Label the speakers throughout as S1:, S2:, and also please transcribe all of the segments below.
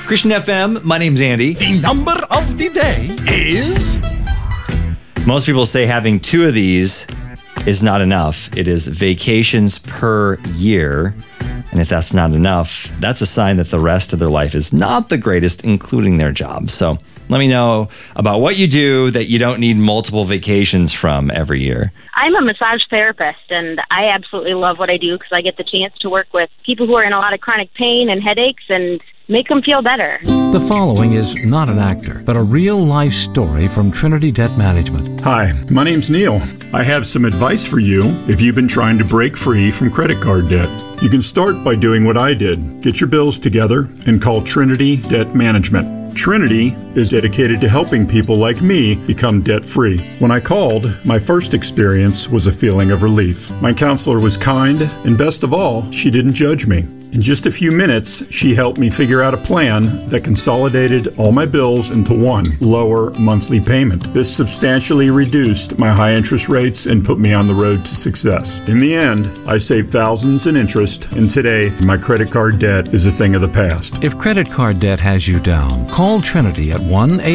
S1: Christian FM, my name's Andy.
S2: The number of the day is...
S1: Most people say having 2 of these is not enough. It is vacations per year. And if that's not enough, that's a sign that the rest of their life is not the greatest, including their job. So let me know about what you do that you don't need multiple vacations from every year.
S3: I'm a massage therapist, and I absolutely love what I do because I get the chance to work with people who are in a lot of chronic pain and headaches and make them feel better.
S4: The following is not an actor, but a real-life story from Trinity Debt Management.
S5: Hi, my name's Neil. I have some advice for you if you've been trying to break free from credit card debt. You can start by doing what I did. Get your bills together and call Trinity Debt Management. Trinity is dedicated to helping people like me become debt-free. When I called, my first experience was a feeling of relief. My counselor was kind, and best of all, she didn't judge me. In just a few minutes, she helped me figure out a plan that consolidated all my bills into one lower monthly payment. This substantially reduced my high interest rates and put me on the road to success. In the end, I saved thousands in interest, and today, my credit card debt is a thing of the past.
S4: If credit card debt has you down, call Trinity at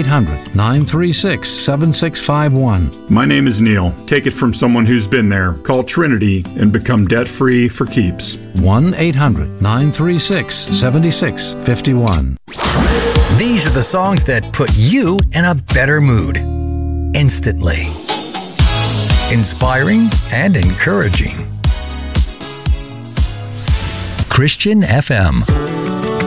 S4: 1-800-936-7651.
S5: My name is Neil. Take it from someone who's been there. Call Trinity and become debt-free for keeps.
S4: 1-800-936-7651.
S6: These are the songs that put you in a better mood instantly. Inspiring and encouraging. Christian FM.